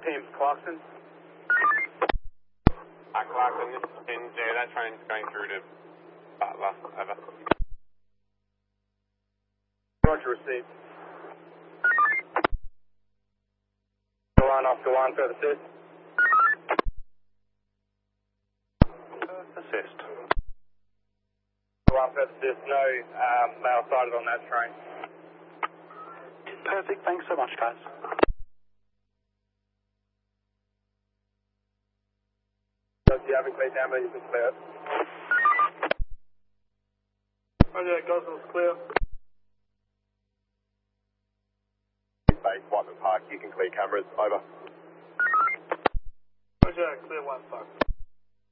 Teams Clarkson. Clarkson, this is NJ. That train's going through to Butler. Over. Roger, received. Line off to 1, further assist. Assist. 1, further assist. No male sighted on that train. Perfect. Thanks so much, guys. Does the average speed down, but you can clear it. Roger, Gosnell's clear. Base, Whiteman Park, you can clear cameras. Over. Roger, clear 1 5.